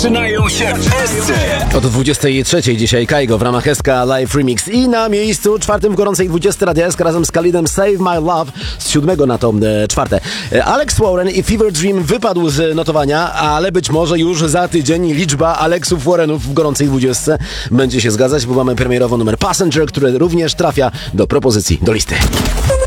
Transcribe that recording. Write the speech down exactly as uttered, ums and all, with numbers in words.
Zaczynają się wszyscy! Od dwudziestej trzeciej dzisiaj Kaigo w ramach S K Live Remix i na miejscu czwartym w gorącej dwudziestej Radia S K razem z Khalidem Save My Love z siódmego na to e, czwarte. E, Alex Warren i Fever Dream wypadł z notowania, ale być może już za tydzień liczba Alexów Warrenów w gorącej dwudziestce będzie się zgadzać, bo mamy premierowo numer Passenger, który również trafia do propozycji, do listy.